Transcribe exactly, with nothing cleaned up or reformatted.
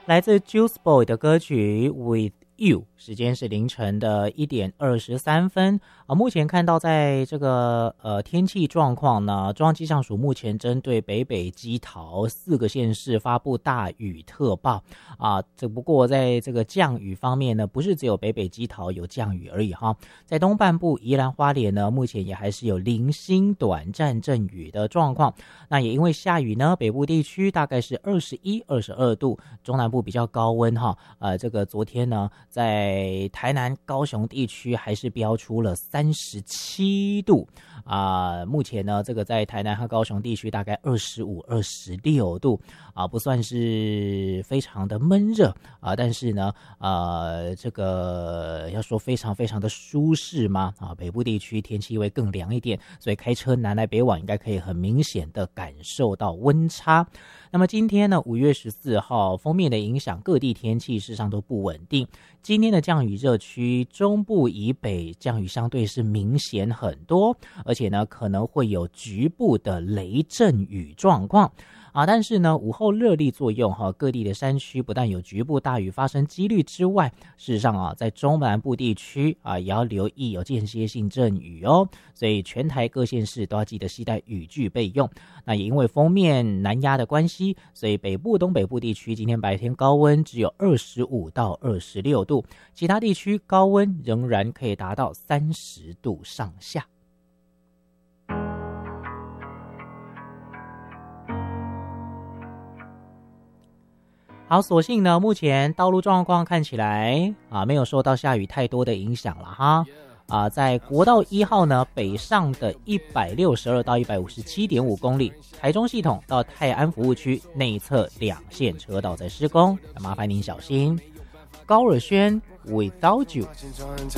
来自 Juice Boy 的歌曲 With You， 时间是凌晨的一点二十三分啊。目前看到在这个呃天气状况呢，中央气象署目前针对北北基桃四个县市发布大雨特报啊。只不过在这个降雨方面呢，不是只有北北基桃有降雨而已哈，在东半部宜兰花莲呢，目前也还是有零星短暂阵雨的状况。那也因为下雨呢，北部地区大概是二十一、二十二度，中南部比较高温哈。呃，这个昨天呢，在台南、高雄地区还是标出了三十七度啊、呃。目前呢，这个在台南和高雄地区大概二十五、二十六度啊、呃，不算是非常的闷热啊、呃，但是呢，呃，这个要说非常非常的舒适吗？啊，北部地区天气会更凉一点，所以开车南来北往应该可以很明显的感受到温差。那么今天呢，五月十四号，锋面的影响，各地天气事实上都不稳定。今天的降雨热区，中部以北降雨相对是明显很多，而且呢，可能会有局部的雷阵雨状况。啊，但是呢，午后热力作用哈，各地的山区不但有局部大雨发生几率之外，事实上啊，在中南部地区啊，也要留意有间歇性阵雨哦。所以全台各县市都要记得携带雨具备用。那也因为锋面南压的关系，所以北部、东北部地区今天白天高温只有二十五到二十六度，其他地区高温仍然可以达到三十度上下。好，所幸呢，目前道路状况看起来啊，没有受到下雨太多的影响了哈。啊，在国道一号呢，北上的一百六十二到一百五十七点五公里，台中系统到泰安服务区内侧两线车道在施工，麻烦您小心。高尔宣 Without You。